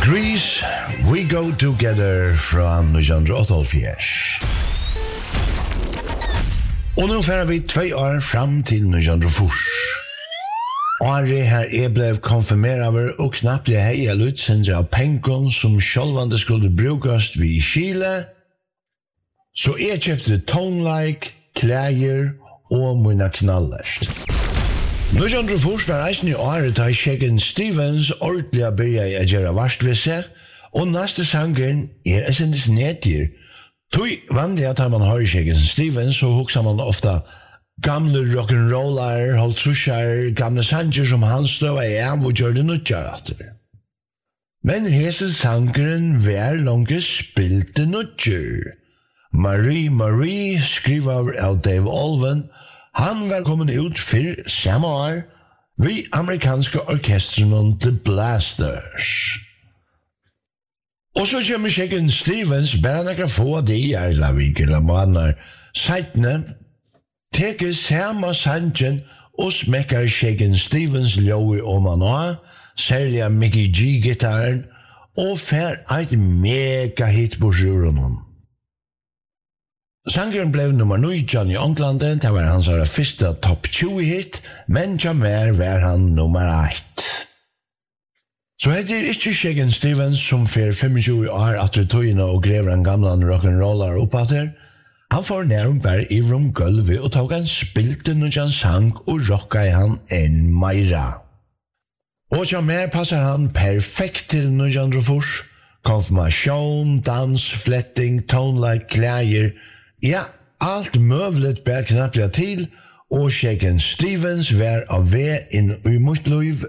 Grease, We Go Together fra 1988. Og nå fører vi 2 år fram til 1940. Året her blev konfirmeret og knappt det heia lutsendere av pengon som sjølvande skulle brukast vid Chile. Så jeg kjøpte tonelike, klæger og mine knaller. 1940 var eisen i året da Shakin' Stevens ordentlig begynte å gjøre varst ved seg, og neste sangen essendes nedtier. Tui vanlig at man hører Shakin' Stevens, så hukser man ofta gamle rock'n'roller, holdtrusjer, gamle sanger som han stod av og gjør det nødgjør. Men hese sangeren var langt spilte nødgjør. Marie Marie skriver av Dave Alvin. Han var kommet ut for samme år ved amerikanske orkestren The Blasters. Og så kommer Shakin' Stevens, bare han kan få det i Erlavik eller måneder. Seitene teker samme sangen og smekker Shakin' Stevens lov om han også, særlig av Mickey G-gitaren, og fer et mega hit på sjuren. Sangeren blev nummer 9 i England, det var hans første top 20 hit, men jammer var han nummer 1. Så heter ikke Shakin' Stevens som fer 25 år etter tøyene og grever en gamle rock'n'roller oppater. Han får nærmere i romgulvet og tog en spilte når han sang og rocka i han en meira. Og jammer passer han perfekt til når han drøfors. Konfirmasjon, dans, fletting, tonelike, klæger. Ja, alt møvlet bær knapplega til, og Shakin' Stevens var av ved inn i mitt liv